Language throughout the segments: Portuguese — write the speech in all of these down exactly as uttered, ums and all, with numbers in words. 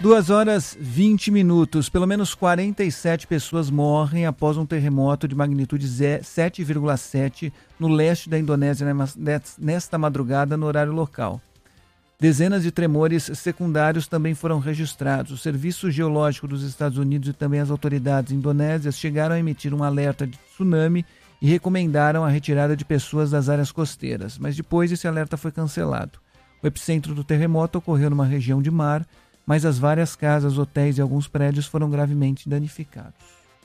duas horas e vinte minutos. Pelo menos quarenta e sete pessoas morrem após um terremoto de magnitude sete vírgula sete no leste da Indonésia nesta madrugada no horário local. Dezenas de tremores secundários também foram registrados. O Serviço Geológico dos Estados Unidos e também as autoridades indonésias chegaram a emitir um alerta de tsunami e recomendaram a retirada de pessoas das áreas costeiras, mas depois esse alerta foi cancelado. O epicentro do terremoto ocorreu numa região de mar, mas as várias casas, hotéis e alguns prédios foram gravemente danificados.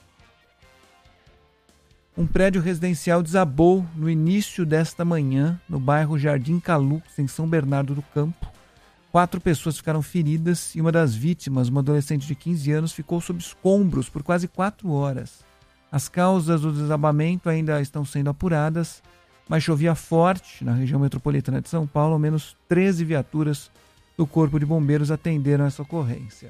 Um prédio residencial desabou no início desta manhã, no bairro Jardim Calux, em São Bernardo do Campo. Quatro pessoas ficaram feridas e uma das vítimas, uma adolescente de quinze anos, ficou sob escombros por quase quatro horas. As causas do desabamento ainda estão sendo apuradas, mas chovia forte na região metropolitana de São Paulo. Ao menos treze viaturas do Corpo de Bombeiros atenderam essa ocorrência.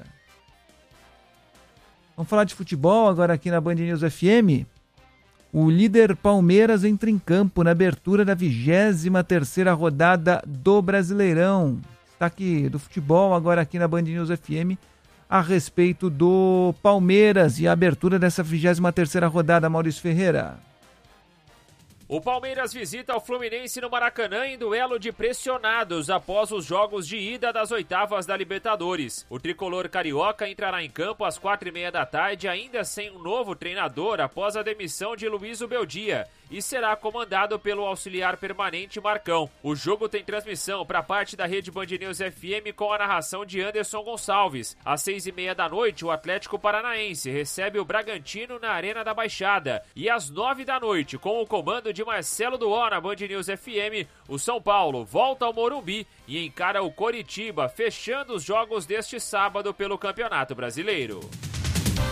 Vamos falar de futebol agora aqui na Band News F M. O líder Palmeiras entra em campo na abertura da vigésima terceira rodada do Brasileirão. Destaque do futebol agora aqui na Band News F M a respeito do Palmeiras e a abertura dessa vigésima terceira rodada, Maurício Ferreira. O Palmeiras visita o Fluminense no Maracanã em duelo de pressionados após os jogos de ida das oitavas da Libertadores. O tricolor carioca entrará em campo às quatro e meia da tarde, ainda sem um novo treinador após a demissão de Luiz Ubeldia, e será comandado pelo auxiliar permanente Marcão. O jogo tem transmissão para parte da rede Band News F M com a narração de Anderson Gonçalves. Às seis e meia da noite, o Atlético Paranaense recebe o Bragantino na Arena da Baixada. E às nove da noite, com o comando de Marcelo Duó na Band News F M, o São Paulo volta ao Morumbi e encara o Coritiba, fechando os jogos deste sábado pelo Campeonato Brasileiro.